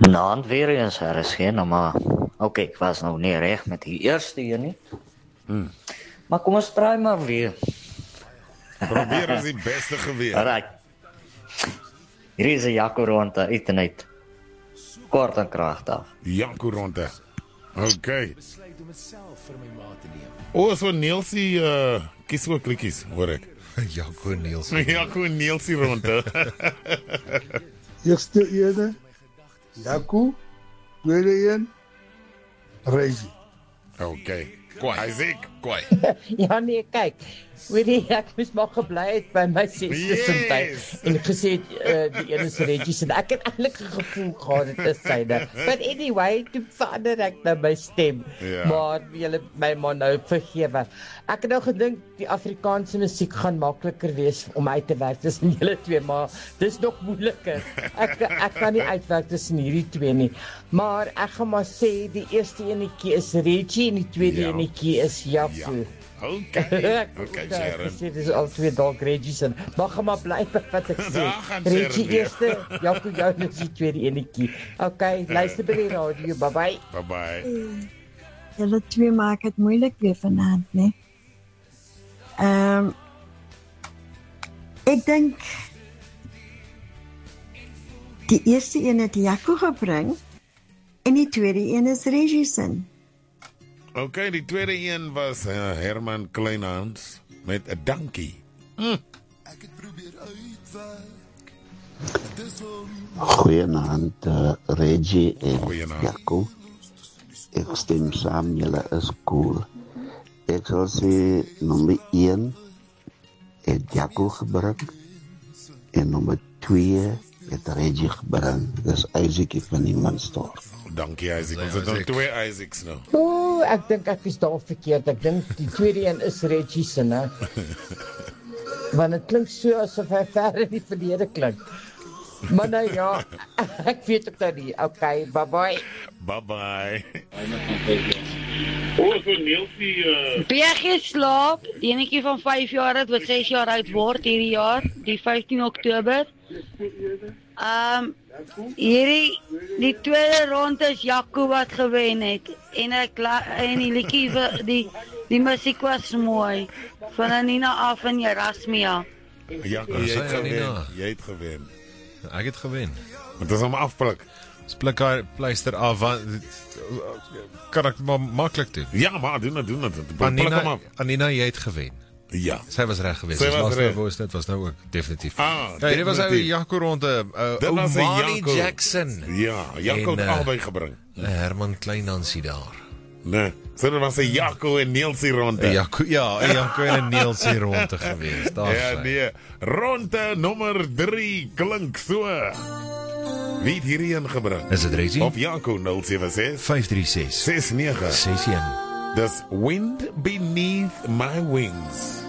Naand weer eens, RSG, nou maar, oké, ek was nou nie reg met die eerste een nie. Maar kom ons try maar weer. Probeer is die beste geweer. Alright. Hier is 'n Jaco ronde uit en uit. Kort en kragtig. Jaco ronde. Okay. So Nielsie, kies ook klikkies, hoor ek. Jaco Nielsen. Jaco Nielsie ronde. Eerste ene, Jaco. Tweede een, Reggie. Okay. Isaac. Kwai. Ja nee, kyk. Weet jy, ek moes maar gebly het by my 60 tyd. En ek gesê die ene is Reggie en ek het eintlik 'n gevoel gehad dit is syne. But anyway, toe verander ek nou my stem. Ja. Maar julle my maar nou vergewe. Ek het nou gedink die Afrikaanse musiek gaan makliker wees om uit te werk tussen julle twee, maar dis nog moeiliker. Ek kan nie uitwerk tussen hierdie twee nie. Maar ek gaan maar sê die eerste enetjie is Reggie en die tweede enetjie is Jaco. Okay, Sharon. Dit is al twee dalk Reggie's en mag maar bly by wat ek sê. Daar gaan Reggie Sharon weer. eerste, Jaco jou is die tweede enetjie. Okay, luister by die radio. Bye bye. Bye-bye. Julle twee maak het moeilik weer vanaand, né? Ek dink die eerste een het Jaco gebring en die tweede een is Reggie se. Okay, die tweede een was Herman Kleinhans met 'n dankie. Goeienaand, Reggie en Goeienaand. Jaco. Ek stem saam, julle is cool. Ek sal sê, nommer 1 het Jaco gebring en nommer 2 het Reggie gebring. Dis Isaac van die Mansdorp. Dankie Isaac, ons het nou 2 Isaacs nou. Ek dink ek is daar verkeerd. Ek dink die tweede een is Reggie se, né? Want dit klink so asof hy ver in die verlede klink. Maar nou ja, ek weet ook nou nie. Okay, bye bye. Bye-bye. So Nielsie, Beggie slaap, die enetjie van 5 jaar het wat 6 jaar oud word hierdie jaar, die 15 Oktober. Die tweede ronde is Jaco wat gewen het en die liedjie die musiek was mooi van Anina af en Erasmia. Jaco, Wat jy sê het gewen. Anina? Jy het gewen. Ek het gewen. Maar dis om afpluk. Ons pluk haar pleister af, want kan ek maar maklik doen. Ja, maar doen het. Pluk hom af. Anina, jy het gewen. Ja. Sy was reg geweest. Sy Ons was laaste reg. voice net was nou ook definitief. Dit was ou Jaco ronde. Dit was 'n Omani Jaco. Jackson. Ja, Jaco het En, albei gebring. Herman Kleinhansie daar. Nee, so dit was 'n Jaco en Nielsie ronde. Jaco en 'n Nielsie ronde geweest. Daar Ja, sy. nee. Ronde nommer 3 klink so. Wie het hierdie ingebring? Is dit Reggie? Of Jaco 076 536 69. 61. Dis Wind Beneath My Wings.